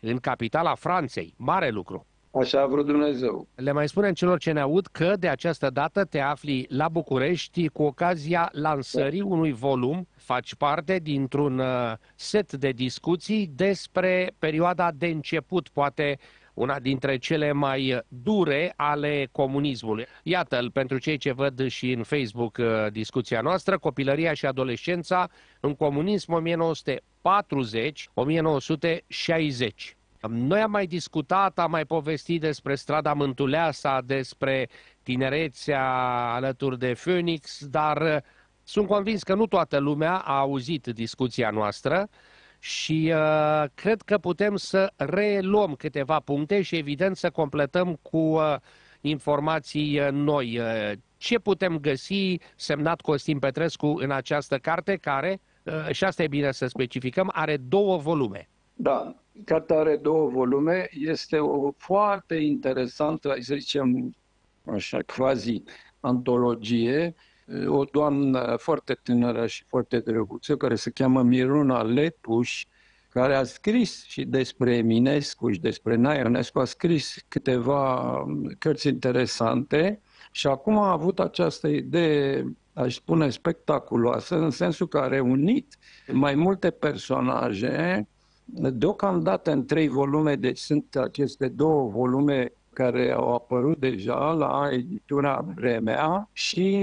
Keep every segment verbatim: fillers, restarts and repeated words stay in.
în capitala Franței. Mare lucru! Așa a vrut Dumnezeu. Le mai spunem celor ce ne aud că de această dată te afli la București cu ocazia lansării da. unui volum. Faci parte dintr-un set de discuții despre perioada de început, poate una dintre cele mai dure ale comunismului. Iată-l pentru cei ce văd și în Facebook discuția noastră, Copilăria și adolescența în comunism o mie nouă sute patruzeci - o mie nouă sute șaizeci. Noi am mai discutat, am mai povestit despre strada Mântuleasa, despre tinerețea alături de Phoenix, dar sunt convins că nu toată lumea a auzit discuția noastră și uh, cred că putem să reluăm câteva puncte și evident să completăm cu uh, informații noi. Uh, ce putem găsi semnat Costin Petrescu în această carte care, uh, și asta e bine să specificăm, are două volume. Da, cartea are două volume, este o foarte interesantă, să zicem așa, quasi antologie, o doamnă foarte tânără și foarte drăguță, care se cheamă Miruna Lepuș, care a scris și despre Eminescu și despre Nae Ionescu, a scris câteva cărți interesante și acum a avut această idee, aș spune, spectaculoasă, în sensul că a reunit mai multe personaje, deocamdată în trei volume, deci sunt aceste două volume care au apărut deja la editura Vremea și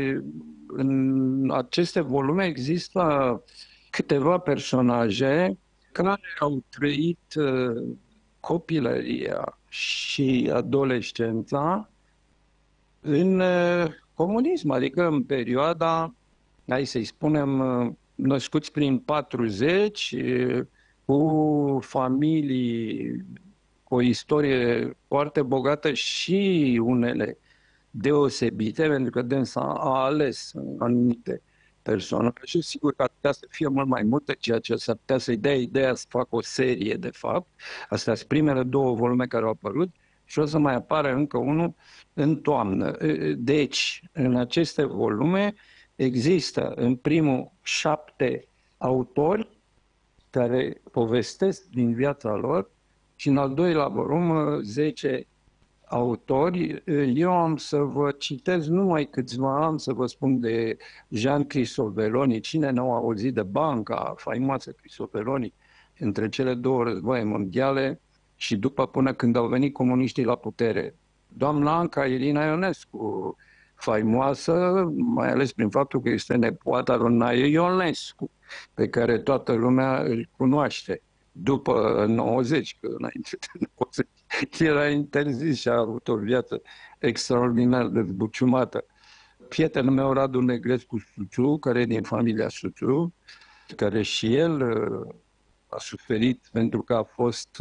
în aceste volume există câteva personaje care au trăit copilăria și adolescența în comunism, adică în perioada, hai să-i spunem, născuți prin patruzeci, cu familii, cu o istorie foarte bogată și unele deosebite, pentru că dânsa a ales anumite personaje. Sigur că ar putea să fie mult mai multe, ceea ce s-ar putea să-i dea ideea să facă o serie, de fapt. Astea sunt primele două volume care au apărut și o să mai apară încă unul în toamnă. Deci, în aceste volume există, în primul, șapte autori care povestesc din viața lor și în al doilea volum zece autori. Eu am să vă citesc numai câțiva, am să vă spun de Jean Cristoveloni. Cine n-a auzit de banca faimoasă Cristoveloni între cele două războaie mondiale și după, până când au venit comuniștii la putere. Doamna Anca Irina Ionescu, faimoasă, mai ales prin faptul că este nepoata lui Nae Ionescu, pe care toată lumea îl cunoaște. După nouăzeci, că înainte de nouăzeci era interzis și a avut o viață extraordinar de zbuciumată. Prietenul meu, Radu Negrescu Suciu, care e din familia Suciu, care și el a suferit pentru că a fost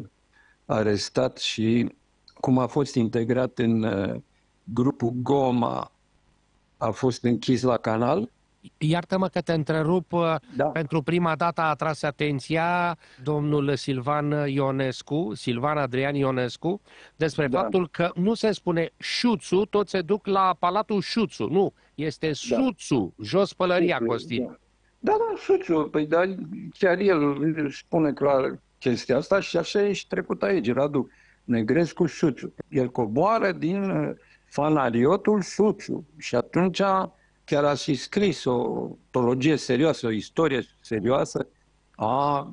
arestat și cum a fost integrat în grupul Goma, a fost închis la canal. Iartă-mă că te întrerup, da. Pentru prima dată a atras atenția domnul Silvan Ionescu, Silvan Adrian Ionescu, despre da. faptul că nu se spune Șuțu, toți se duc la Palatul Șuțu, nu, este da. Suțu, jos pălăria, Suțu, Costin. Da, da, da Suțu, păi da, chiar el spune clar chestia asta și așa e și trecut aici, Radu Negrescu Suțu. El coboară din fanariotul Suțu și atunci chiar a și scris o teologie serioasă, o istorie serioasă a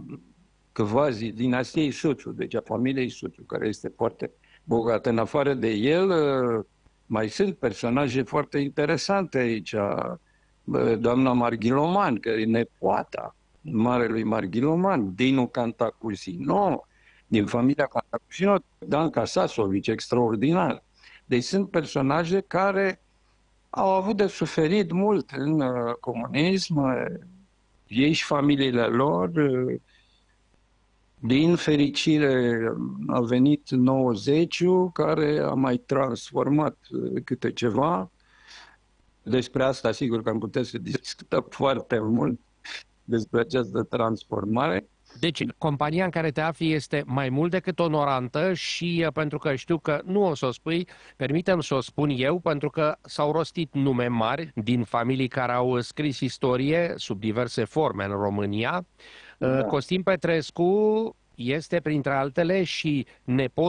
quasi dinastiei Suciu, deci a familiei Suciu, care este foarte bogată. În afară de el, mai sunt personaje foarte interesante aici. Doamna Marghiloman, care e nepoata marelui Marghiloman, Dinu Cantacuzino, din familia Cantacuzino, Dan Casasovici, extraordinar. Deci sunt personaje care au avut de suferit mult în uh, comunism, uh, ei și familiile lor. Uh, din fericire a venit nouăzeciul, care a mai transformat uh, câte ceva. Despre asta, sigur că am putea să discutăm foarte mult despre această transformare. Deci, compania în care te afli este mai mult decât onorantă și pentru că știu că nu o să o spui, permitem să o spun eu, pentru că s-au rostit nume mari din familii care au scris istorie sub diverse forme în România. Da. Costin Petrescu este printre altele și nepotul